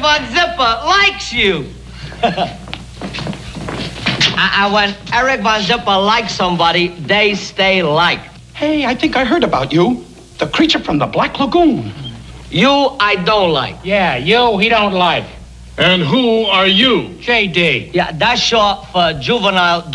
Von Zipper likes you. When Eric Von Zipper likes somebody, they stay like. Hey, I think I heard about you. The creature from the Black Lagoon. You, I don't like. Yeah, you, he don't like. And who are you? JD. Yeah, that's short for juvenile